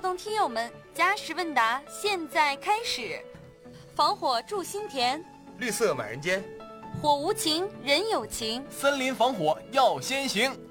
动听友们，加时问答现在开始。防火筑心田， 绿色满人间， 火无情人有情， 森林防火要先行。